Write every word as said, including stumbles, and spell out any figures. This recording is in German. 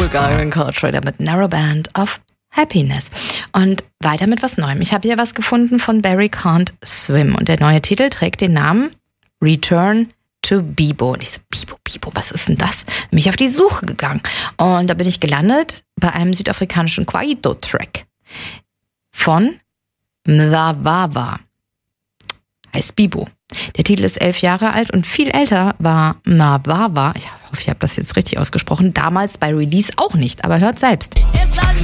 gegangen, Code Trader mit Narrow Band of Happiness. Und weiter mit was Neuem. Ich habe hier was gefunden von Barry Can't Swim und der neue Titel trägt den Namen Return to Bibo. Und ich so, Bibo, Bibo, was ist denn das? Bin ich auf die Suche gegangen. Und da bin ich gelandet bei einem südafrikanischen Kwaito-Track von Mzawawa. Heißt Bibo. Der Titel ist elf Jahre alt und viel älter war Mzawawa, ich hoffe, ich habe das jetzt richtig ausgesprochen, damals bei Release auch nicht, aber hört selbst.